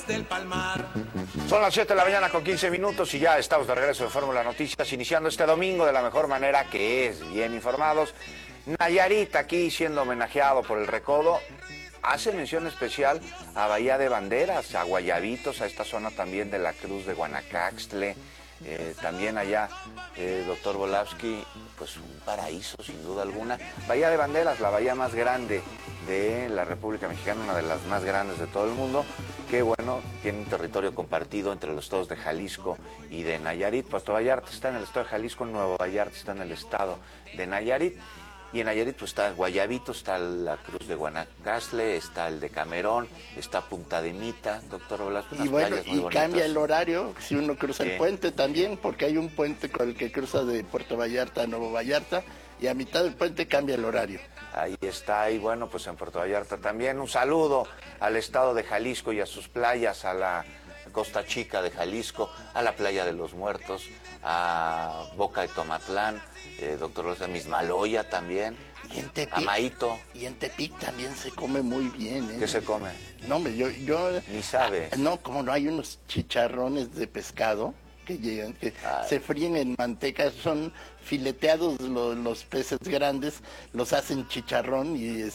del Palmar. Son las 7 de la mañana con 15 minutos y ya estamos de regreso en Fórmula Noticias, iniciando este domingo de la mejor manera, que es bien informados. Nayarit, aquí siendo homenajeado por el Recodo, hace mención especial a Bahía de Banderas, a Guayabitos, a esta zona también de la Cruz de Guanacaxtle. También allá, doctor Volavsky, pues un paraíso sin duda alguna. Bahía de Banderas, la bahía más grande de la República Mexicana, una de las más grandes de todo el mundo, que bueno, tiene un territorio compartido entre los estados de Jalisco y de Nayarit. Puerto Vallarta está en el estado de Jalisco, Nuevo Vallarta está en el estado de Nayarit. Y en Nayarit pues está Guayabito, está la Cruz de Guanacaxtle, está el de Camerón, está Punta de Mita, doctor Velasco. Y bueno, y cambia el horario si uno cruza el puente también, porque hay un puente con el que cruza de Puerto Vallarta a Nuevo Vallarta, y a mitad del puente cambia el horario. Ahí está, y bueno, pues en Puerto Vallarta también. Un saludo al estado de Jalisco y a sus playas, a la Costa Chica de Jalisco, a la Playa de los Muertos, a Boca de Tomatlán, doctor Rosa Mismaloya también, y en Tepic, a Maíto. Y en Tepic también se come muy bien, ¿eh? ¿Qué se come? No, hombre, yo ni sabe. No, como no, hay unos chicharrones de pescado que llegan, que se fríen en manteca, son fileteados los peces grandes, los hacen chicharrón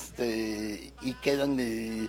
y quedan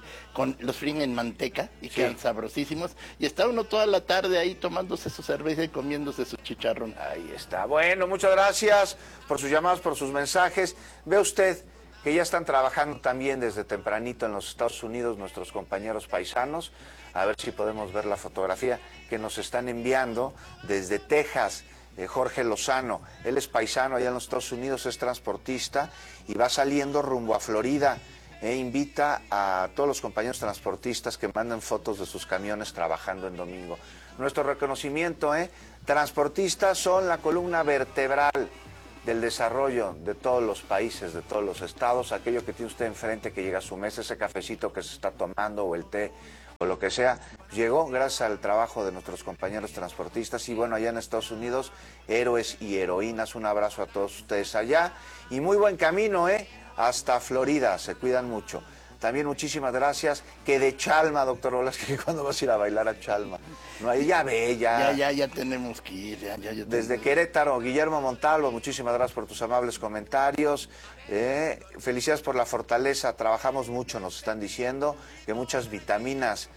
los fríen en manteca y quedan sabrosísimos, y está uno toda la tarde ahí tomándose su cerveza y comiéndose su chicharrón. Ahí está. Bueno, muchas gracias por sus llamadas, por sus mensajes. Ve usted que ya están trabajando también desde tempranito en los Estados Unidos nuestros compañeros paisanos. A ver si podemos ver la fotografía que nos están enviando desde Texas. Jorge Lozano, él es paisano allá en los Estados Unidos, es transportista y va saliendo rumbo a Florida. Invita a todos los compañeros transportistas que manden fotos de sus camiones trabajando en domingo. Nuestro reconocimiento, transportistas son la columna vertebral del desarrollo de todos los países, de todos los estados. Aquello que tiene usted enfrente que llega a su mesa, ese cafecito que se está tomando o el té o lo que sea, llegó gracias al trabajo de nuestros compañeros transportistas. Y bueno, allá en Estados Unidos, héroes y heroínas, un abrazo a todos ustedes allá y muy buen camino, hasta Florida, se cuidan mucho. También muchísimas gracias. Que de Chalma, doctor Volasky, ¿cuándo vas a ir a bailar a Chalma? No, ahí ya ve, ya tenemos que ir. Ya desde Querétaro, Guillermo Montalvo, muchísimas gracias por tus amables comentarios. Felicidades por la fortaleza, trabajamos mucho, nos están diciendo, que muchas vitaminas.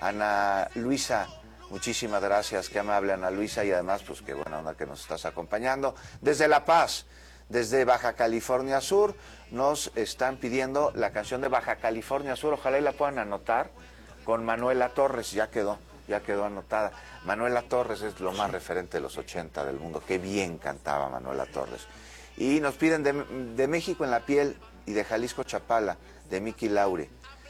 Ana Luisa, muchísimas gracias, qué amable Ana Luisa, y además, pues qué buena onda que nos estás acompañando. Desde La Paz, desde Baja California Sur, nos están pidiendo la canción de Baja California Sur, ojalá y la puedan anotar, con Manuela Torres, ya quedó anotada. Manuela Torres es lo más referente de los 80 del mundo, qué bien cantaba Manuela Torres. Y nos piden de México en la piel y de Jalisco Chapala, de Miki Laure.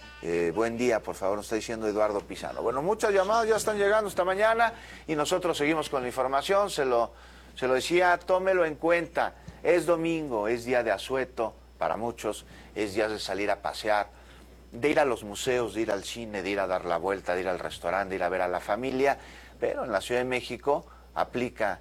Buen día, por favor, nos está diciendo Eduardo Pizano. Bueno, muchas llamadas ya están llegando esta mañana y nosotros seguimos con la información, se lo decía, tómelo en cuenta. Es domingo, es día de asueto para muchos, es día de salir a pasear, de ir a los museos, de ir al cine, de ir a dar la vuelta, de ir al restaurante, de ir a ver a la familia, pero en la Ciudad de México aplica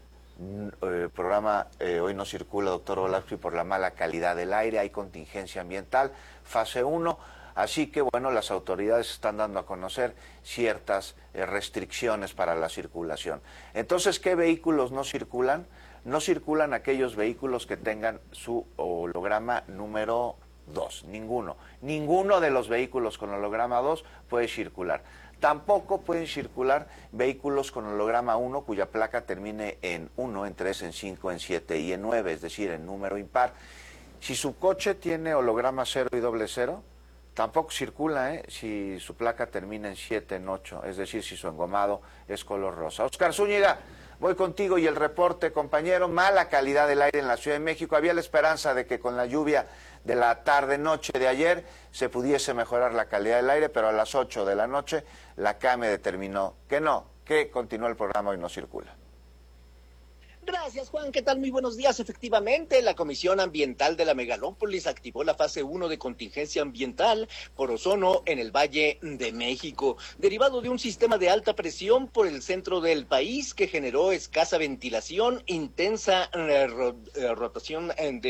programa Hoy no circula, doctor Volasky, por la mala calidad del aire, hay contingencia ambiental, fase 1, así que bueno, las autoridades están dando a conocer ciertas restricciones para la circulación. Entonces, ¿qué vehículos no circulan? No circulan aquellos vehículos que tengan su holograma número 2, ninguno de los vehículos con holograma 2 puede circular. Tampoco pueden circular vehículos con holograma 1 cuya placa termine en 1, en 3, en 5, en 7 y en 9, es decir, en número impar. Si su coche tiene holograma 0 y doble 0, tampoco circula, si su placa termina en 7, en 8, es decir, si su engomado es color rosa. Oscar Zúñiga, voy contigo y el reporte, compañero. Mala calidad del aire en la Ciudad de México. Había la esperanza de que con la lluvia de la tarde-noche de ayer se pudiese mejorar la calidad del aire, pero a las 8 de la noche la CAME determinó que no, que continúa el programa Hoy no circula. Gracias, Juan. ¿Qué tal? Muy buenos días. Efectivamente, la Comisión Ambiental de la Megalópolis activó la fase 1 de contingencia ambiental por ozono en el Valle de México, derivado de un sistema de alta presión por el centro del país que generó escasa ventilación, intensa rotación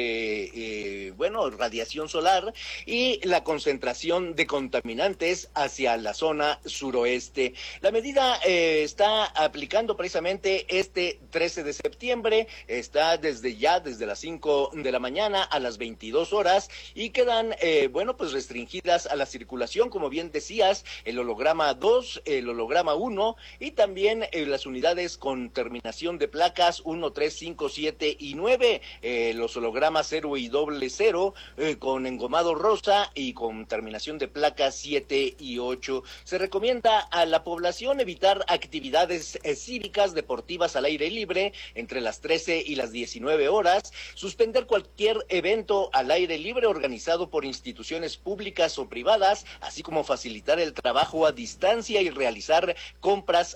de radiación solar y la concentración de contaminantes hacia la zona suroeste. La medida está aplicando precisamente este 13 de septiembre. Está desde las 5 de la mañana a las 22 horas y quedan, restringidas a la circulación, como bien decías, el holograma 2, el holograma 1 y también las unidades con terminación de placas 1, 3, 5, 7 y 9, los hologramas 0 y 00 con engomado rosa y con terminación de placas 7 y 8. Se recomienda a la población evitar actividades cívicas, deportivas al aire libre, entre las 13 y las 19 horas, suspender cualquier evento al aire libre organizado por instituciones públicas o privadas, así como facilitar el trabajo a distancia y realizar compras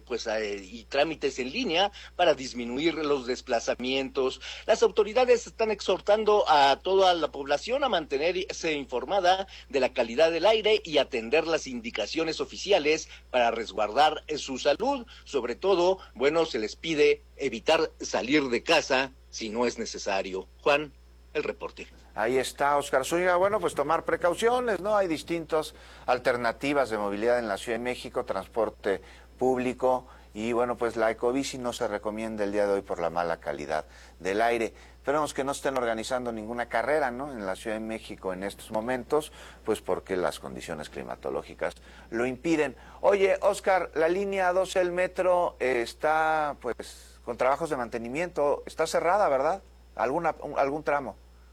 y trámites en línea para disminuir los desplazamientos. Las autoridades están exhortando a toda la población a mantenerse informada de la calidad del aire y atender las indicaciones oficiales para resguardar su salud. Sobre todo, se les pide evitar salir de casa si no es necesario. Juan, el reporte. Ahí está, Oscar Zúñiga. Bueno, pues tomar precauciones, ¿no? Hay distintas alternativas de movilidad en la Ciudad de México, transporte público y pues la ecobici no se recomienda el día de hoy por la mala calidad del aire. Esperemos que no estén organizando ninguna carrera, ¿no?, en la Ciudad de México en estos momentos, pues porque las condiciones climatológicas lo impiden. Oye, Oscar, la línea 12 del metro está, con trabajos de mantenimiento. Está cerrada, ¿verdad? ¿Algún tramo?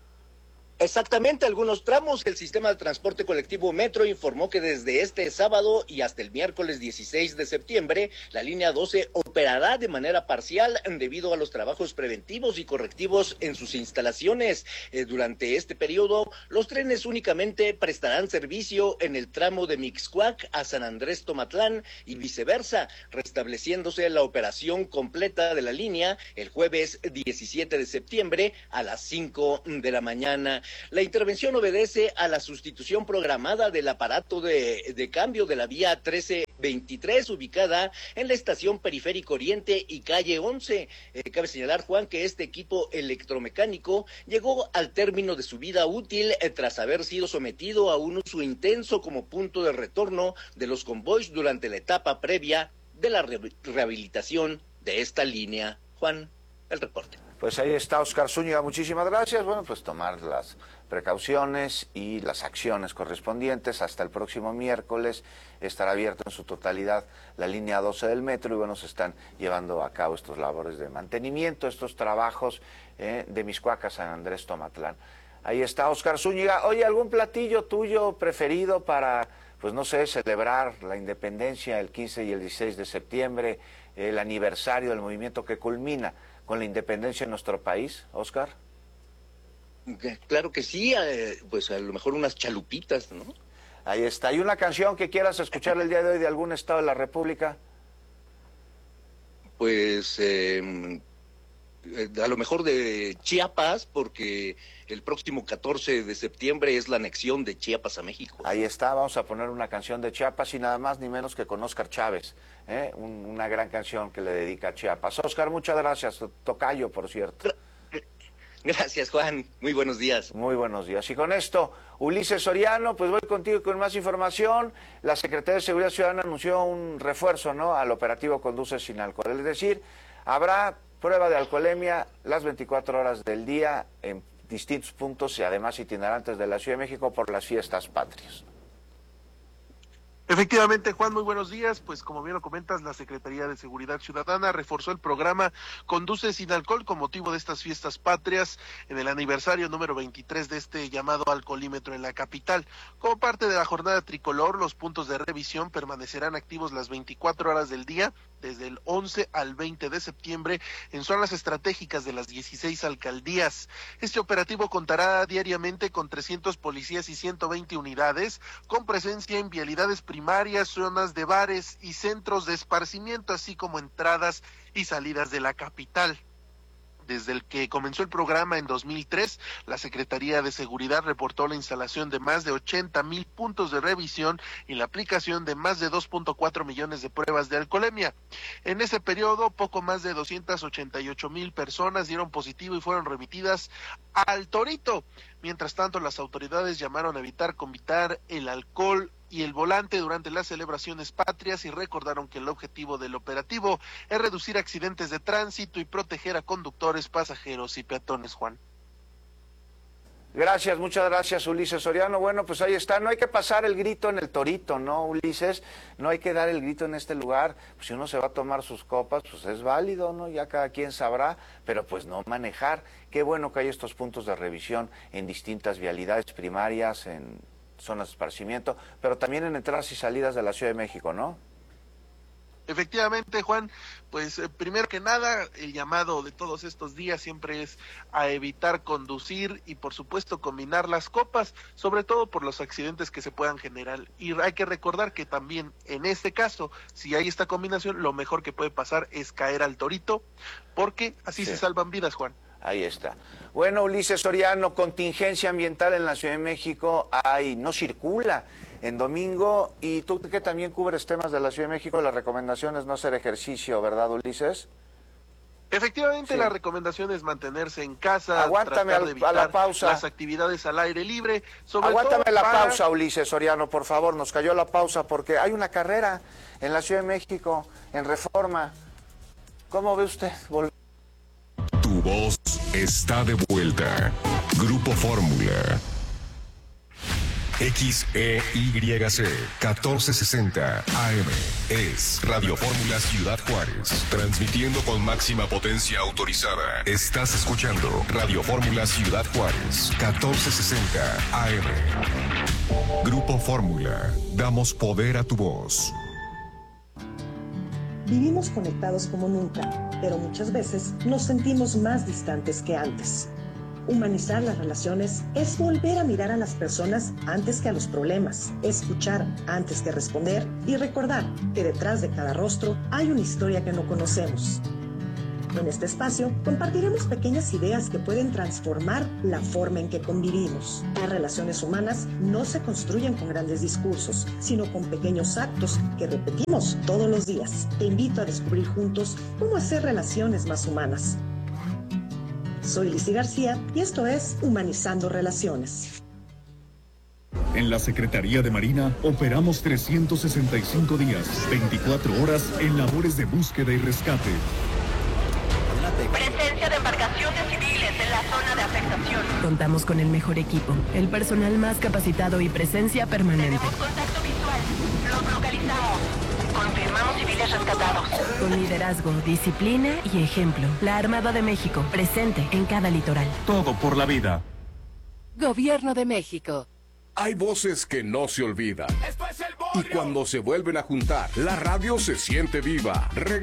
Exactamente, algunos tramos. El sistema de transporte colectivo Metro informó que desde este sábado y hasta el miércoles 16 de septiembre, la línea 12 operará de manera parcial debido a los trabajos preventivos y correctivos en sus instalaciones. Durante este periodo, los trenes únicamente prestarán servicio en el tramo de Mixcoac a San Andrés Tomatlán y viceversa, restableciéndose la operación completa de la línea el jueves 17 de septiembre a las 5 de la mañana. La intervención obedece a la sustitución programada del aparato de cambio de la vía 1323, ubicada en la estación Periférico Oriente y calle 11. Cabe señalar, Juan, que este equipo electromecánico llegó al término de su vida útil tras haber sido sometido a un uso intenso como punto de retorno de los convoys durante la etapa previa de la rehabilitación de esta línea. Juan, el reporte. Pues ahí está Oscar Zúñiga, muchísimas gracias. Pues tomar las precauciones y las acciones correspondientes. Hasta el próximo miércoles estará abierto en su totalidad la línea 12 del metro y se están llevando a cabo estos labores de mantenimiento, estos trabajos de Mixcoac a San Andrés Tomatlán. Ahí está Oscar Zúñiga. Oye, ¿algún platillo tuyo preferido para, celebrar la independencia el 15 y el 16 de septiembre, el aniversario del movimiento que culmina con la independencia en nuestro país, Oscar? Claro que sí, a lo mejor unas chalupitas, ¿no? Ahí está. ¿Y una canción que quieras escuchar el día de hoy de algún estado de la República? A lo mejor de Chiapas, porque el próximo 14 de septiembre es la anexión de Chiapas a México. Ahí está, vamos a poner una canción de Chiapas y nada más ni menos que con Óscar Chávez, una gran canción que le dedica a Chiapas. Óscar, muchas gracias, tocayo, por cierto. Gracias, Juan, muy buenos días. Muy buenos días. Y con esto, Ulises Soriano, voy contigo con más información. La Secretaría de Seguridad Ciudadana anunció un refuerzo, al operativo Conduce sin alcohol, es decir, habrá prueba de alcoholemia las 24 horas del día en distintos puntos y además itinerantes de la Ciudad de México por las fiestas patrias. Efectivamente, Juan, muy buenos días. Pues como bien lo comentas, la Secretaría de Seguridad Ciudadana reforzó el programa Conduce sin alcohol con motivo de estas fiestas patrias en el aniversario número 23 de este llamado alcoholímetro en la capital. Como parte de la jornada tricolor, los puntos de revisión permanecerán activos las 24 horas del día, desde el 11 al 20 de septiembre, en zonas estratégicas de las 16 alcaldías. Este operativo contará diariamente con 300 policías y 120 unidades, con presencia en vialidades primarias, zonas de bares y centros de esparcimiento, así como entradas y salidas de la capital. Desde el que comenzó el programa en 2003, la Secretaría de Seguridad reportó la instalación de más de 80,000 puntos de revisión y la aplicación de más de 2.4 millones de pruebas de alcoholemia. En ese periodo, poco más de 288,000 personas dieron positivo y fueron remitidas al Torito. Mientras tanto, las autoridades llamaron a evitar convitar el alcohol y el volante durante las celebraciones patrias y recordaron que el objetivo del operativo es reducir accidentes de tránsito y proteger a conductores, pasajeros y peatones, Juan. Gracias, muchas gracias, Ulises Soriano. Bueno, pues ahí está. No hay que pasar el grito en el Torito, ¿no, Ulises? No hay que dar el grito en este lugar. Pues si uno se va a tomar sus copas, pues es válido, ¿no? Ya cada quien sabrá, pero pues no manejar. Qué bueno que hay estos puntos de revisión en distintas vialidades primarias, en zonas de esparcimiento, pero también en entradas y salidas de la Ciudad de México, ¿no? Efectivamente, Juan, pues primero que nada, el llamado de todos estos días siempre es a evitar conducir y por supuesto combinar las copas, sobre todo por los accidentes que se puedan generar. Y hay que recordar que también en este caso, si hay esta combinación, lo mejor que puede pasar es caer al Torito, porque así se salvan vidas, Juan. Ahí está. Bueno, Ulises Soriano, contingencia ambiental en la Ciudad de México, no circula en domingo, y tú que también cubres temas de la Ciudad de México, la recomendación es no hacer ejercicio, ¿verdad, Ulises? Efectivamente, sí. La recomendación es mantenerse en casa, Aguántame tratar de evitar a la pausa. las actividades al aire libre. Aguántame la pausa, Ulises Soriano, por favor, nos cayó la pausa porque hay una carrera en la Ciudad de México, en Reforma. ¿Cómo ve usted? Tu voz está de vuelta. Grupo Fórmula. XEYC 1460 AM es Radio Fórmula Ciudad Juárez, transmitiendo con máxima potencia autorizada. Estás escuchando Radio Fórmula Ciudad Juárez 1460 AM. Grupo Fórmula, damos poder a tu voz. Vivimos conectados como nunca, pero muchas veces nos sentimos más distantes que antes. Humanizar las relaciones es volver a mirar a las personas antes que a los problemas, escuchar antes que responder y recordar que detrás de cada rostro hay una historia que no conocemos. En este espacio compartiremos pequeñas ideas que pueden transformar la forma en que convivimos. Las relaciones humanas no se construyen con grandes discursos, sino con pequeños actos que repetimos todos los días. Te invito a descubrir juntos cómo hacer relaciones más humanas. Soy Lizy García y esto es Humanizando Relaciones. En la Secretaría de Marina operamos 365 días, 24 horas en labores de búsqueda y rescate. Presencia de embarcaciones civiles en la zona de afectación. Contamos con el mejor equipo, el personal más capacitado y presencia permanente. Tenemos contacto visual. Los localizamos. Confirmamos civiles rescatados. Con liderazgo, disciplina y ejemplo. La Armada de México, presente en cada litoral. Todo por la vida. Gobierno de México. Hay voces que no se olvidan. Y cuando se vuelven a juntar, la radio se siente viva.